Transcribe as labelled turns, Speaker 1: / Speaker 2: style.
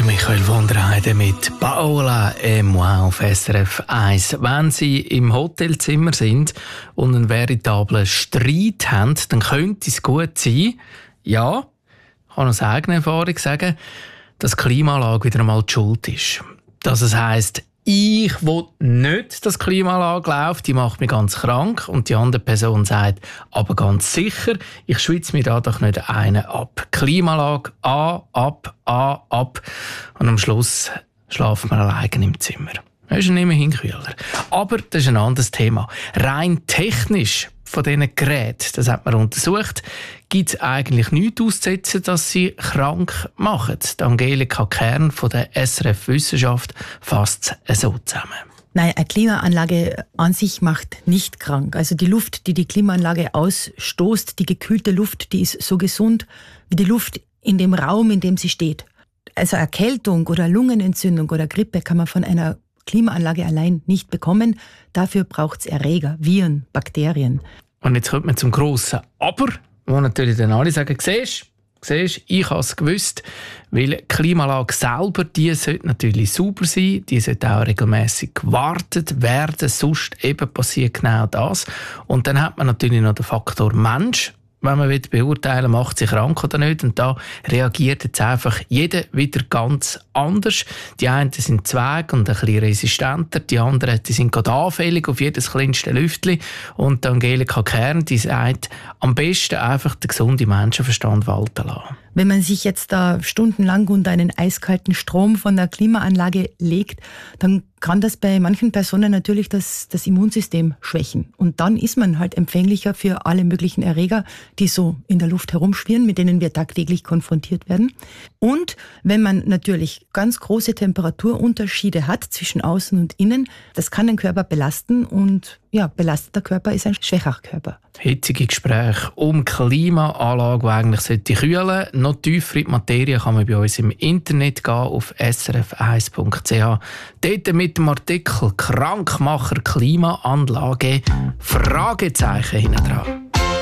Speaker 1: Der Michael von der Heide mit Paola et moi auf SRF 1. Wenn Sie im Hotelzimmer sind und einen veritablen Streit haben, dann könnte es gut sein, ja, ich kann aus eigener Erfahrung sagen, dass die Klimaanlage wieder einmal die Schuld ist. Dass es heisst, ich will nicht, dass die Klimaanlage läuft, die macht mich ganz krank. Und die andere Person sagt, aber ganz sicher, ich schwitze mir da doch nicht einen ab. Klimaanlage ab. Und am Schluss schlafen wir alleine im Zimmer. Das ist immerhin kühler. Aber das ist ein anderes Thema. Rein technisch von diesen Geräten, das hat man untersucht, gibt es eigentlich nichts auszusetzen, dass sie krank machen. Die Angelika Kern von der SRF Wissenschaft fasst es so zusammen.
Speaker 2: Nein, eine Klimaanlage an sich macht nicht krank. Also die Luft, die die Klimaanlage ausstoßt, die gekühlte Luft, die ist so gesund wie die Luft in dem Raum, in dem sie steht. Also Erkältung oder Lungenentzündung oder Grippe kann man von einer Klimaanlage allein nicht bekommen. Dafür braucht es Erreger, Viren, Bakterien.
Speaker 1: Und jetzt kommt man zum grossen Aber, wo natürlich dann alle sagen, siehst, ich habe es gewusst, weil die Klimaanlage selber, die sollte natürlich sauber sein, die sollte auch regelmässig gewartet werden, sonst eben passiert genau das. Und dann hat man natürlich noch den Faktor Mensch, wenn man beurteilen will, macht sie krank oder nicht. Und da reagiert jetzt einfach jeder wieder ganz anders. Die einen sind zweig und ein bisschen resistenter, die anderen die sind gerade anfällig auf jedes kleinste Lüftchen. Und Angelika Kern, die sagt, am besten einfach den gesunden Menschenverstand walten lassen.
Speaker 2: Wenn man sich jetzt da stundenlang unter einen eiskalten Strom von der Klimaanlage legt, dann kann das bei manchen Personen natürlich das Immunsystem schwächen. Und dann ist man halt empfänglicher für alle möglichen Erreger, die so in der Luft herumschwirren, mit denen wir tagtäglich konfrontiert werden. Und wenn man natürlich ganz große Temperaturunterschiede hat zwischen außen und innen, das kann den Körper belasten und ja, belasteter Körper ist ein schwächerer Körper.
Speaker 1: Hitzige Gespräche um Klimaanlage, die eigentlich kühlen sollte. Noch tiefer in die Materie kann man bei uns im Internet gehen, auf srf1.ch. Dort mit dem Artikel «Krankmacher Klimaanlage» Fragezeichen hinten dran.